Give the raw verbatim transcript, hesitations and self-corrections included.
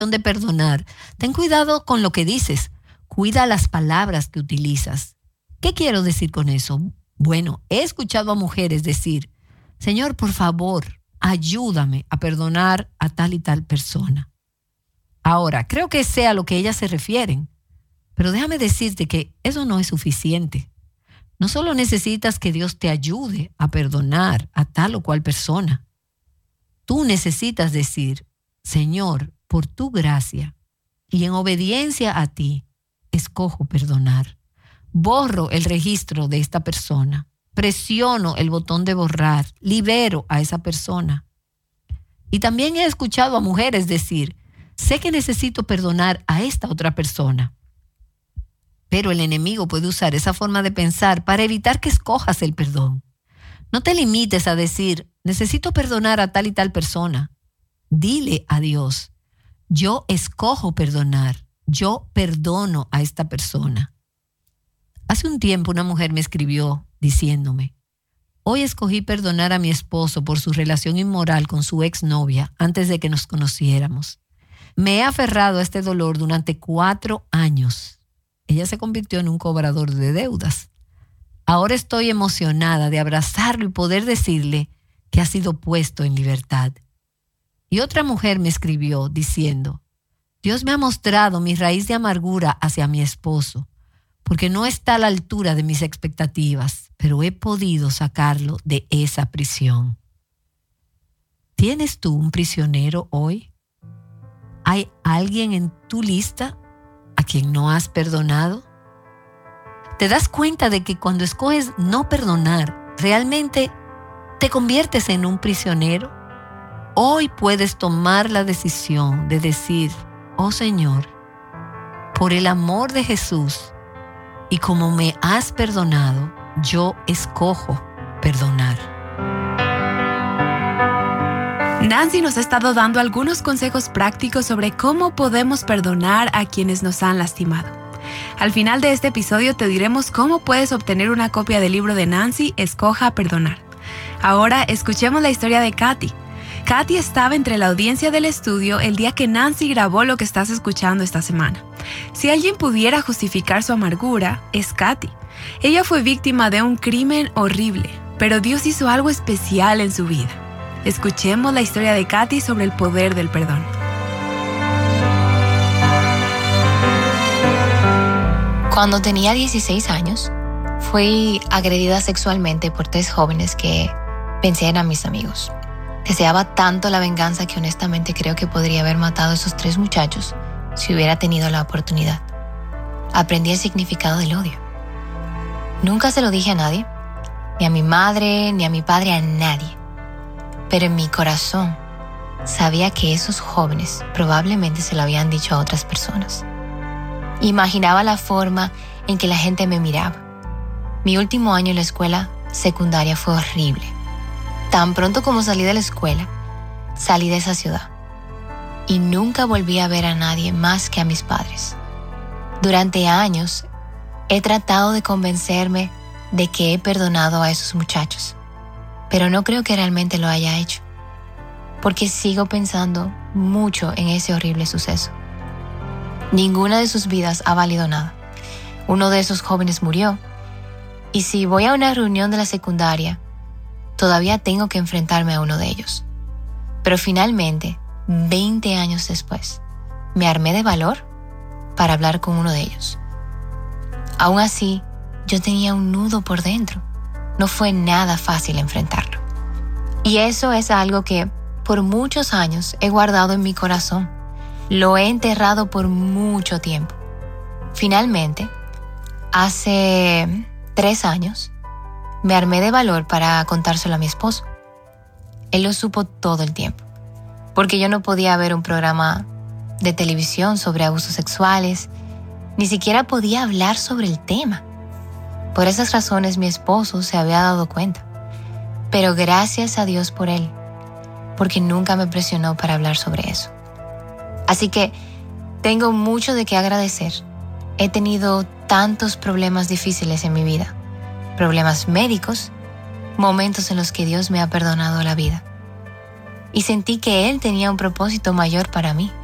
de perdonar, ten cuidado con lo que dices. Cuida las palabras que utilizas. ¿Qué quiero decir con eso? Bueno, he escuchado a mujeres decir, Señor, por favor, ayúdame a perdonar a tal y tal persona. Ahora, creo que sea a lo que ellas se refieren, pero déjame decirte que eso no es suficiente. No solo necesitas que Dios te ayude a perdonar a tal o cual persona. Tú necesitas decir, Señor, por tu gracia y en obediencia a ti, escojo perdonar. Borro el registro de esta persona. Presiono el botón de borrar. Libero a esa persona. Y también he escuchado a mujeres decir, sé que necesito perdonar a esta otra persona. Pero el enemigo puede usar esa forma de pensar para evitar que escojas el perdón. No te limites a decir, necesito perdonar a tal y tal persona. Dile a Dios, yo escojo perdonar. Yo perdono a esta persona. Hace un tiempo una mujer me escribió diciéndome, hoy escogí perdonar a mi esposo por su relación inmoral con su exnovia antes de que nos conociéramos. Me he aferrado a este dolor durante cuatro años. Ella se convirtió en un cobrador de deudas. Ahora estoy emocionada de abrazarlo y poder decirle que ha sido puesto en libertad. Y otra mujer me escribió diciendo, Dios me ha mostrado mi raíz de amargura hacia mi esposo, porque no está a la altura de mis expectativas, pero he podido sacarlo de esa prisión. ¿Tienes tú un prisionero hoy? ¿Hay alguien en tu lista a quien no has perdonado? ¿Te das cuenta de que cuando escoges no perdonar, realmente te conviertes en un prisionero? Hoy puedes tomar la decisión de decir, oh Señor, por el amor de Jesús y como me has perdonado, yo escojo perdonar. Nancy nos ha estado dando algunos consejos prácticos sobre cómo podemos perdonar a quienes nos han lastimado. Al final de este episodio te diremos cómo puedes obtener una copia del libro de Nancy, Escoja Perdonar. Ahora escuchemos la historia de Katy. Katy estaba entre la audiencia del estudio el día que Nancy grabó lo que estás escuchando esta semana. Si alguien pudiera justificar su amargura, es Katy. Ella fue víctima de un crimen horrible, pero Dios hizo algo especial en su vida. Escuchemos la historia de Katy sobre el poder del perdón. Cuando tenía dieciséis años, fui agredida sexualmente por tres jóvenes que pensé eran mis amigos. Deseaba tanto la venganza que honestamente creo que podría haber matado a esos tres muchachos si hubiera tenido la oportunidad. Aprendí el significado del odio. Nunca se lo dije a nadie, ni a mi madre, ni a mi padre, a nadie. Pero en mi corazón sabía que esos jóvenes probablemente se lo habían dicho a otras personas. Imaginaba la forma en que la gente me miraba. Mi último año en la escuela secundaria fue horrible. Tan pronto como salí de la escuela, salí de esa ciudad. Y nunca volví a ver a nadie más que a mis padres. Durante años, he tratado de convencerme de que he perdonado a esos muchachos. Pero no creo que realmente lo haya hecho. Porque sigo pensando mucho en ese horrible suceso. Ninguna de sus vidas ha valido nada. Uno de esos jóvenes murió. Y si voy a una reunión de la secundaria, todavía tengo que enfrentarme a uno de ellos. Pero finalmente, veinte años después, me armé de valor para hablar con uno de ellos. Aún así, yo tenía un nudo por dentro. No fue nada fácil enfrentarlo. Y eso es algo que por muchos años he guardado en mi corazón. Lo he enterrado por mucho tiempo. Finalmente, hace tres años, me armé de valor para contárselo a mi esposo. Él lo supo todo el tiempo, porque yo no podía ver un programa de televisión sobre abusos sexuales, ni siquiera podía hablar sobre el tema. Por esas razones mi esposo se había dado cuenta, pero gracias a Dios por él, porque nunca me presionó para hablar sobre eso. Así que tengo mucho de qué agradecer. He tenido tantos problemas difíciles en mi vida, problemas médicos, momentos en los que Dios me ha perdonado la vida. Y sentí que Él tenía un propósito mayor para mí.